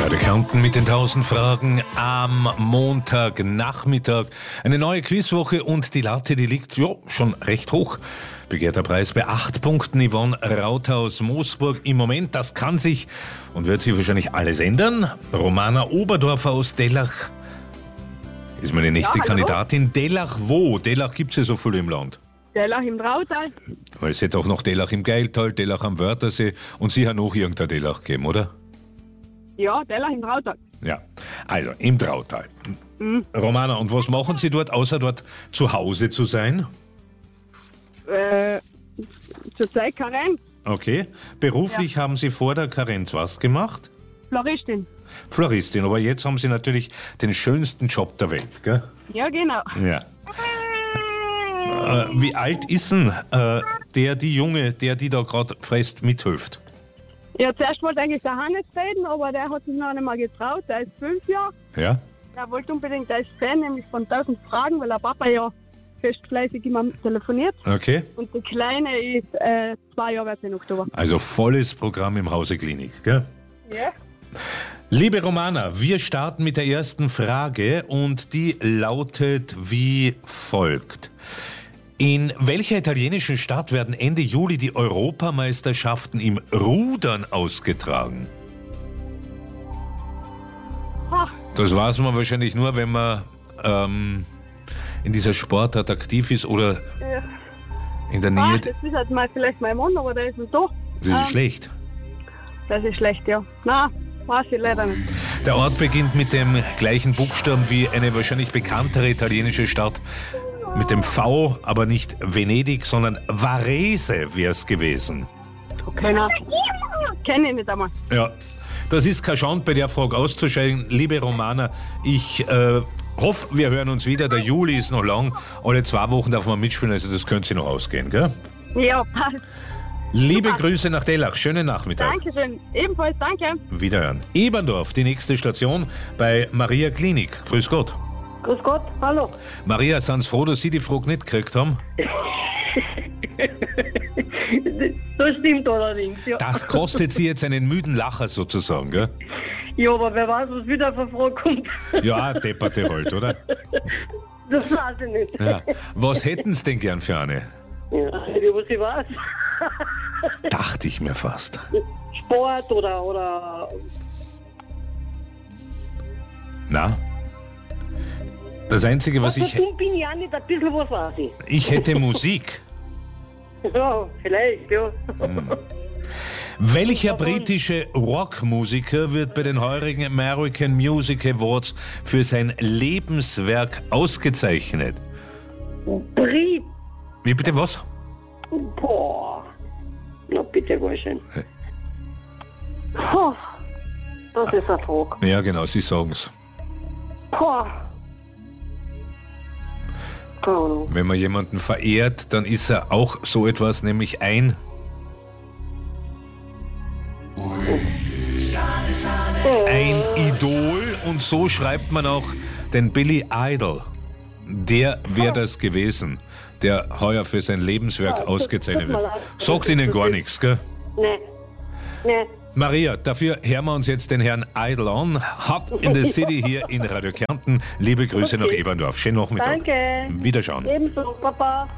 Radio Kärnten mit den 1000 Fragen am Montagnachmittag. Eine neue Quizwoche und die Latte, die liegt schon recht hoch. Begehrter Preis bei 8 Punkten. Yvonne Rauter aus Moosburg im Moment. Das kann sich und wird sich wahrscheinlich alles ändern. Romana Oberdorfer aus Dellach ist meine nächste Kandidatin. Dellach wo? Dellach gibt es ja so viel im Land. Dellach im Trautal. Weil es hätte auch noch Dellach im Geiltal, Dellach am Wörthersee und Sie haben noch irgendein Dellach gegeben, oder? Ja, Dellach im Trautal. Ja, also im Trautal. Romana, und was machen Sie dort, außer dort zu Hause zu sein? Zurzeit Karenz. Okay. Beruflich haben Sie vor der Karenz was gemacht? Floristin. Floristin, aber jetzt haben Sie natürlich den schönsten Job der Welt, gell? Ja, genau. Ja. Wie alt ist denn die Junge, die da gerade fest mithilft? Ja, zuerst wollte eigentlich der Hannes reden, aber der hat sich noch nicht mal getraut. Der ist 5 Jahre. Ja? Der wollte unbedingt, der ist Fan, nämlich von 1000 Fragen, weil der Papa ja fest fleißig immer telefoniert. Okay. Und die Kleine ist 2 Jahre alt im Oktober. Also volles Programm im Hause Klinik, gell? Ja. Liebe Romana, wir starten mit der ersten Frage und die lautet wie folgt. In welcher italienischen Stadt werden Ende Juli die Europameisterschaften im Rudern ausgetragen? Das weiß man wahrscheinlich nur, wenn man in dieser Sportart aktiv ist oder in der Nähe. Das ist halt mal vielleicht mein Mann, aber der ist nicht da. Das ist schlecht. Das ist schlecht, ja. Nein, weiß ich leider nicht. Der Ort beginnt mit dem gleichen Buchstaben wie eine wahrscheinlich bekanntere italienische Stadt. Mit dem V, aber nicht Venedig, sondern Varese wäre es gewesen. Okay, nein. Kenne ich nicht einmal. Ja, das ist kein Schand, bei der Frage auszuscheiden. Liebe Romana, ich hoffe, wir hören uns wieder. Der Juli ist noch lang. Alle 2 Wochen darf man mitspielen, also das könnte sich noch ausgehen, gell? Ja, passt. Liebe Grüße nach Dellach. Schönen Nachmittag. Dankeschön. Ebenfalls, danke. Wiederhören. Eberndorf, die nächste Station bei Maria Klinik. Grüß Gott. Grüß Gott, hallo. Maria, sind Sie froh, dass Sie die Frage nicht gekriegt haben? Das stimmt allerdings, ja. Das kostet Sie jetzt einen müden Lacher sozusagen, gell? Ja, aber wer weiß, was wieder für Frage kommt. Ja, depperte halt, oder? Das weiß ich nicht. Ja. Was hätten Sie denn gern für eine? Ja, was ich weiß. Dachte ich mir fast. Sport oder... Na? Das Einzige, was ich... dumm bin ich auch nicht, ein bisschen was weiß ich. Ich hätte Musik. Ja, vielleicht, ja. Welcher britische Rockmusiker wird bei den heurigen American Music Awards für sein Lebenswerk ausgezeichnet? Brit. Wie bitte was? Boah. Na bitte, war schön. Oh, das ist ein Frage. Ja, genau, Sie sagen's. Boah. Oh. Wenn man jemanden verehrt, dann ist er auch so etwas, nämlich ein Idol, und so schreibt man auch den Billy Idol. Der wäre das gewesen, der heuer für sein Lebenswerk ausgezeichnet wird. Sagt Ihnen gar nichts, gell? Nee. Maria, dafür hören wir uns jetzt den Herrn Idol an. Hot in the City hier in Radio Kärnten. Liebe Grüße nach Eberndorf. Schönen Nachmittag. Danke. Wiederschauen. Ebenso, Papa.